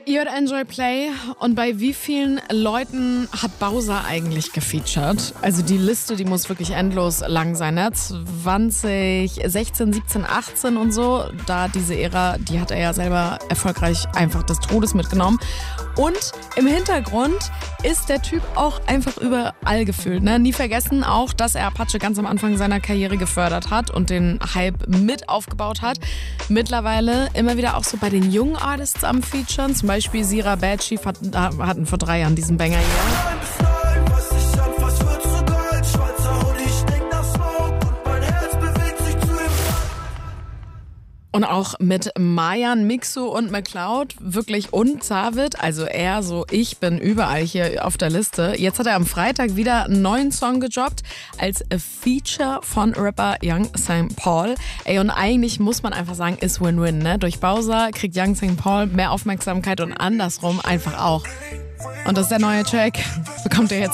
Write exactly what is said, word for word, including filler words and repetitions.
Ihr hört Enjoy Play und bei wie vielen Leuten hat Bowser eigentlich gefeatured? Also die Liste, die muss wirklich endlos lang sein, ne? zwanzig sechzehn, siebzehn, achtzehn und so, da diese Ära, die hat er ja selber erfolgreich einfach des Todes mitgenommen. Und im Hintergrund ist der Typ auch einfach überall gefühlt, ne? Nie vergessen auch, dass er Apache ganz am Anfang seiner Karriere gefördert hat und den Hype mit aufgebaut hat. Mittlerweile immer wieder auch so bei den jungen Artists am Featuren, zum Beispiel Sira Bad Chief hat, hatten vor drei Jahren diesen Banger hier. Und auch mit Mayan, Mixu und McCloud, wirklich und Zavit, also er so, ich bin überall hier auf der Liste. Jetzt hat er am Freitag wieder einen neuen Song gedroppt als Feature von Rapper Young Saint Paul. Ey, und eigentlich muss man einfach sagen, ist Win-Win, ne? Durch Bowser kriegt Young Saint Paul mehr Aufmerksamkeit und andersrum einfach auch. Und das ist der neue Track, bekommt er jetzt